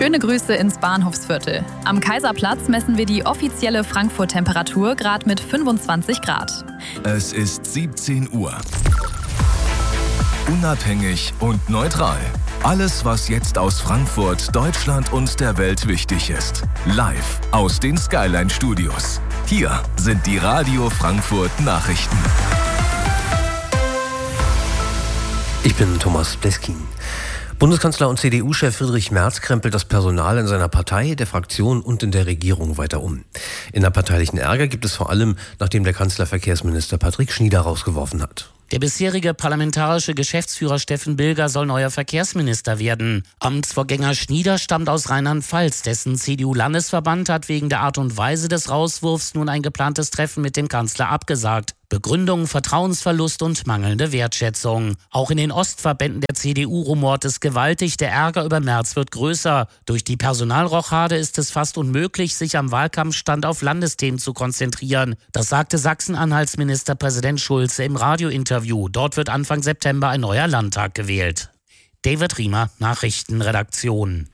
Schöne Grüße ins Bahnhofsviertel. Am Kaiserplatz messen wir die offizielle Frankfurt-Temperatur gerade mit 25 Grad. Es ist 17 Uhr. Unabhängig und neutral. Alles, was jetzt aus Frankfurt, Deutschland und der Welt wichtig ist. Live aus den Skyline-Studios. Hier sind die Radio Frankfurt Nachrichten. Ich bin Thomas Bleskin. Bundeskanzler und CDU-Chef Friedrich Merz krempelt das Personal in seiner Partei, der Fraktion und in der Regierung weiter um. Innerparteilichen Ärger gibt es vor allem, nachdem der Kanzler Verkehrsminister Patrick Schnieder rausgeworfen hat. Der bisherige parlamentarische Geschäftsführer Steffen Bilger soll neuer Verkehrsminister werden. Amtsvorgänger Schnieder stammt aus Rheinland-Pfalz. Dessen CDU-Landesverband hat wegen der Art und Weise des Rauswurfs nun ein geplantes Treffen mit dem Kanzler abgesagt. Begründung, Vertrauensverlust und mangelnde Wertschätzung. Auch in den Ostverbänden der CDU rumort es gewaltig. Der Ärger über Merz wird größer. Durch die Personalrochade ist es fast unmöglich, sich am Wahlkampfstand auf Landesthemen zu konzentrieren. Das sagte Sachsen-Anhalts Ministerpräsident Schulze im Radiointerview. Dort wird Anfang September ein neuer Landtag gewählt. David Riemer, Nachrichtenredaktion.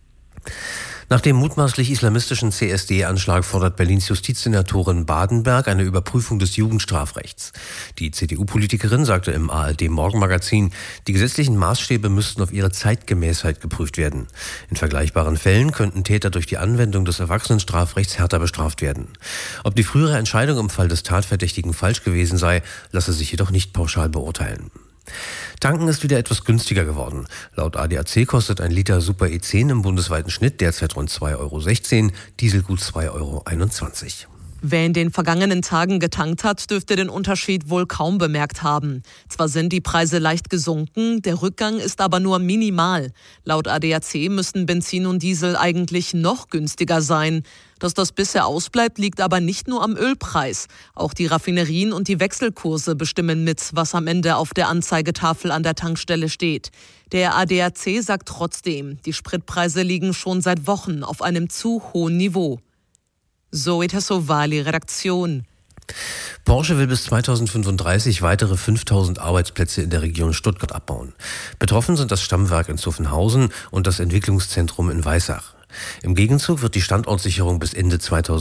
Nach dem mutmaßlich islamistischen CSD-Anschlag fordert Berlins Justizsenatorin Badenberg eine Überprüfung des Jugendstrafrechts. Die CDU-Politikerin sagte im ARD-Morgenmagazin, die gesetzlichen Maßstäbe müssten auf ihre Zeitgemäßheit geprüft werden. In vergleichbaren Fällen könnten Täter durch die Anwendung des Erwachsenenstrafrechts härter bestraft werden. Ob die frühere Entscheidung im Fall des Tatverdächtigen falsch gewesen sei, lasse sich jedoch nicht pauschal beurteilen. Tanken ist wieder etwas günstiger geworden. Laut ADAC kostet ein Liter Super E10 im bundesweiten Schnitt derzeit rund 2,16 €, Diesel gut 2,21 €. Wer in den vergangenen Tagen getankt hat, dürfte den Unterschied wohl kaum bemerkt haben. Zwar sind die Preise leicht gesunken, der Rückgang ist aber nur minimal. Laut ADAC müssten Benzin und Diesel eigentlich noch günstiger sein. Dass das bisher ausbleibt, liegt aber nicht nur am Ölpreis. Auch die Raffinerien und die Wechselkurse bestimmen mit, was am Ende auf der Anzeigetafel an der Tankstelle steht. Der ADAC sagt trotzdem, die Spritpreise liegen schon seit Wochen auf einem zu hohen Niveau. Zoe Tassovali, Redaktion. Porsche will bis 2035 weitere 5.000 Arbeitsplätze in der Region Stuttgart abbauen. Betroffen sind das Stammwerk in Zuffenhausen und das Entwicklungszentrum in Weissach. Im Gegenzug wird die Standortsicherung bis Ende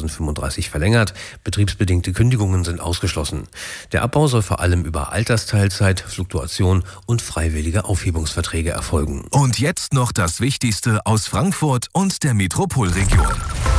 2035 verlängert. Betriebsbedingte Kündigungen sind ausgeschlossen. Der Abbau soll vor allem über Altersteilzeit, Fluktuation und freiwillige Aufhebungsverträge erfolgen. Und jetzt noch das Wichtigste aus Frankfurt und der Metropolregion.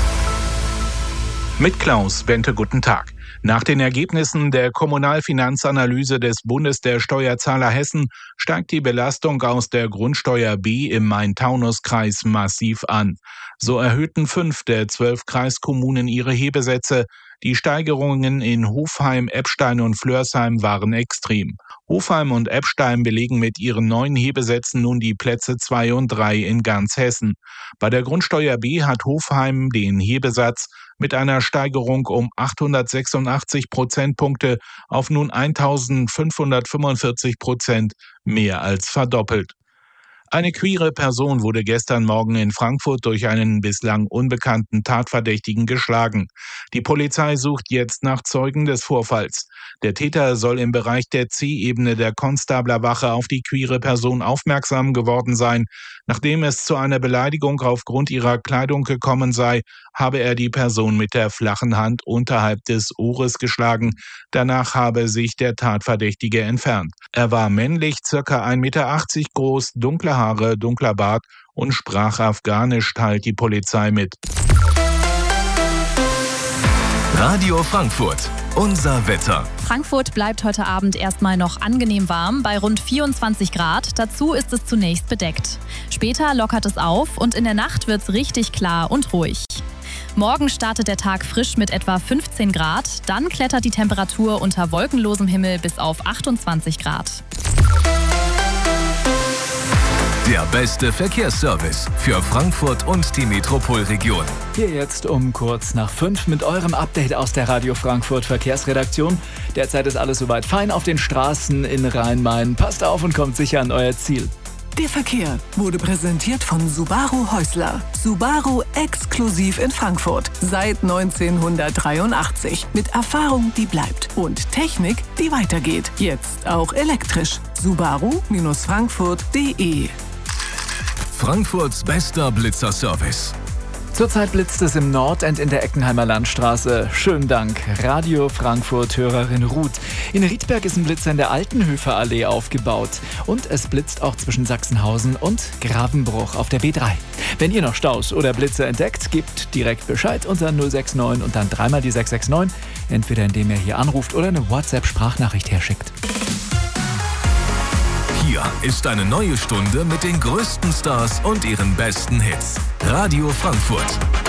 Mit Klaus Bente, guten Tag. Nach den Ergebnissen der Kommunalfinanzanalyse des Bundes der Steuerzahler Hessen steigt die Belastung aus der Grundsteuer B im Main-Taunus-Kreis massiv an. So erhöhten 5 der 12 Kreiskommunen ihre Hebesätze. Die Steigerungen in Hofheim, Eppstein und Flörsheim waren extrem. Hofheim und Eppstein belegen mit ihren neuen Hebesätzen nun die Plätze 2 und 3 in ganz Hessen. Bei der Grundsteuer B hat Hofheim den Hebesatz mit einer Steigerung um 886 Prozentpunkte auf nun 1.545% mehr als verdoppelt. Eine queere Person wurde gestern Morgen in Frankfurt durch einen bislang unbekannten Tatverdächtigen geschlagen. Die Polizei sucht jetzt nach Zeugen des Vorfalls. Der Täter soll im Bereich der C-Ebene der Konstablerwache auf die queere Person aufmerksam geworden sein. Nachdem es zu einer Beleidigung aufgrund ihrer Kleidung gekommen sei, habe er die Person mit der flachen Hand unterhalb des Ohres geschlagen. Danach habe sich der Tatverdächtige entfernt. Er war männlich, ca. 1,80 Meter groß, dunkle Haare, dunkler Bart und sprach Afghanisch, teilt die Polizei mit. Radio Frankfurt, unser Wetter. Frankfurt bleibt heute Abend erstmal noch angenehm warm bei rund 24 Grad. Dazu ist es zunächst bedeckt. Später lockert es auf und in der Nacht wird es richtig klar und ruhig. Morgen startet der Tag frisch mit etwa 15 Grad. Dann klettert die Temperatur unter wolkenlosem Himmel bis auf 28 Grad. Der beste Verkehrsservice für Frankfurt und die Metropolregion. Hier jetzt um kurz nach 5 mit eurem Update aus der Radio Frankfurt Verkehrsredaktion. Derzeit ist alles soweit fein auf den Straßen in Rhein-Main. Passt auf und kommt sicher an euer Ziel. Der Verkehr wurde präsentiert von Subaru Häusler. Subaru exklusiv in Frankfurt. Seit 1983. Mit Erfahrung, die bleibt. Und Technik, die weitergeht. Jetzt auch elektrisch. Subaru-Frankfurt.de. Frankfurts bester Blitzerservice. Zurzeit blitzt es im Nordend in der Eckenheimer Landstraße. Schönen Dank, Radio Frankfurt-Hörerin Ruth. In Riedberg ist ein Blitzer in der Altenhöfer Allee aufgebaut. Und es blitzt auch zwischen Sachsenhausen und Gravenbruch auf der B3. Wenn ihr noch Staus oder Blitzer entdeckt, gebt direkt Bescheid unter 069 und dann dreimal die 669. Entweder indem ihr hier anruft oder eine WhatsApp-Sprachnachricht herschickt. Hier ist eine neue Stunde mit den größten Stars und ihren besten Hits. Radio Frankfurt.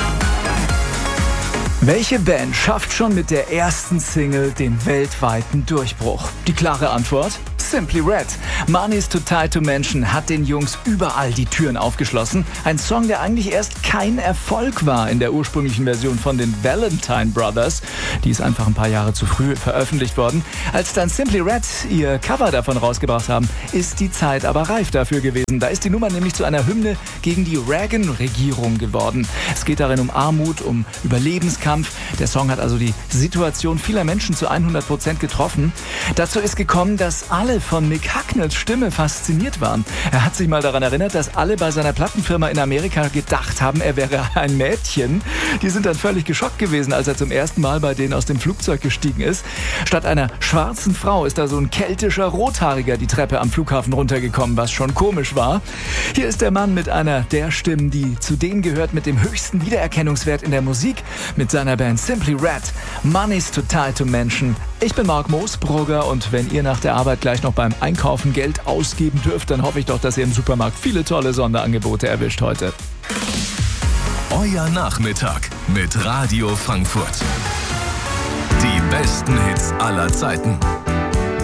Welche Band schafft schon mit der ersten Single den weltweiten Durchbruch? Die klare Antwort: Simply Red. Money's Too Tight to Mention hat den Jungs überall die Türen aufgeschlossen. Ein Song, der eigentlich erst kein Erfolg war in der ursprünglichen Version von den Valentine Brothers. Die ist einfach ein paar Jahre zu früh veröffentlicht worden. Als dann Simply Red ihr Cover davon rausgebracht haben, ist die Zeit aber reif dafür gewesen. Da ist die Nummer nämlich zu einer Hymne gegen die Reagan-Regierung geworden. Es geht darin um Armut, um Überlebenskampf. Der Song hat also die Situation vieler Menschen zu 100% getroffen. Dazu ist gekommen, dass alle von Mick Hucknalls Stimme fasziniert waren. Er hat sich mal daran erinnert, dass alle bei seiner Plattenfirma in Amerika gedacht haben, er wäre ein Mädchen. Die sind dann völlig geschockt gewesen, als er zum ersten Mal bei denen aus dem Flugzeug gestiegen ist. Statt einer schwarzen Frau ist da so ein keltischer Rothaariger die Treppe am Flughafen runtergekommen, was schon komisch war. Hier ist der Mann mit einer der Stimmen, die zu denen gehört mit dem höchsten Wiedererkennungswert in der Musik, mit seiner Band Simply Red. Money's Too Tight to Mention. Ich bin Marc Moosbrugger und wenn ihr nach der Arbeit gleich noch beim Einkaufen Geld ausgeben dürft, dann hoffe ich doch, dass ihr im Supermarkt viele tolle Sonderangebote erwischt heute. Euer Nachmittag mit Radio Frankfurt. Die besten Hits aller Zeiten.